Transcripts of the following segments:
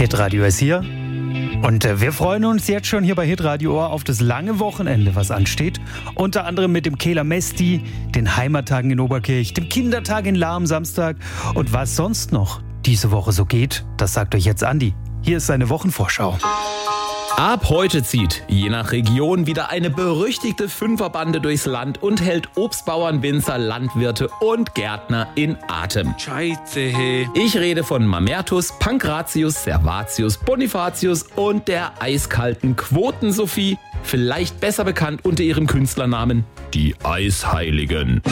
Hitradio ist hier und wir freuen uns jetzt schon hier bei Hitradio auf das lange Wochenende, was ansteht. Unter anderem mit dem Kehler Mesti, den Heimattagen in Oberkirch, dem Kindertag in Lahr am Samstag und was sonst noch diese Woche so geht, das sagt euch jetzt Andi. Hier ist seine Wochenvorschau. Ab heute zieht, je nach Region, wieder eine berüchtigte Fünferbande durchs Land und hält Obstbauern, Winzer, Landwirte und Gärtner in Atem. Scheiße, hey. Ich rede von Mamertus, Pankratius, Servatius, Bonifatius und der eiskalten Quoten-Sophie, vielleicht besser bekannt unter ihrem Künstlernamen die Eisheiligen.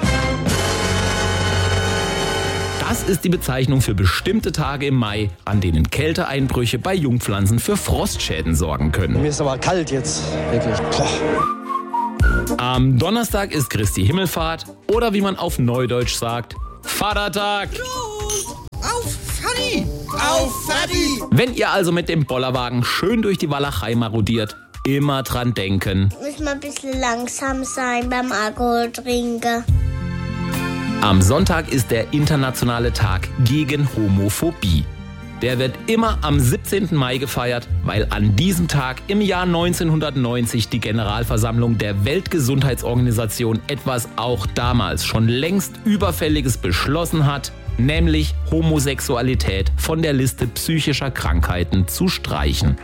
Das ist die Bezeichnung für bestimmte Tage im Mai, an denen Kälteeinbrüche bei Jungpflanzen für Frostschäden sorgen können. Mir ist aber kalt jetzt, wirklich. Boah. Am Donnerstag ist Christi Himmelfahrt oder wie man auf Neudeutsch sagt, Vatertag. Auf Fadi! Auf Fadi! Wenn ihr also mit dem Bollerwagen schön durch die Walachei marodiert, immer dran denken. Muss mal ein bisschen langsam sein beim Alkohol trinken. Am Sonntag ist der internationale Tag gegen Homophobie. Der wird immer am 17. Mai gefeiert, weil an diesem Tag im Jahr 1990 die Generalversammlung der Weltgesundheitsorganisation etwas auch damals schon längst Überfälliges beschlossen hat, nämlich Homosexualität von der Liste psychischer Krankheiten zu streichen.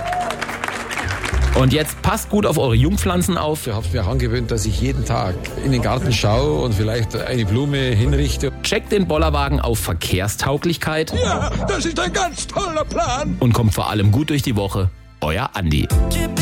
Und jetzt passt gut auf eure Jungpflanzen auf. Ich habe mir angewöhnt, dass ich jeden Tag in den Garten schaue und vielleicht eine Blume hinrichte. Checkt den Bollerwagen auf Verkehrstauglichkeit. Ja, das ist ein ganz toller Plan. Und kommt vor allem gut durch die Woche. Euer Andi.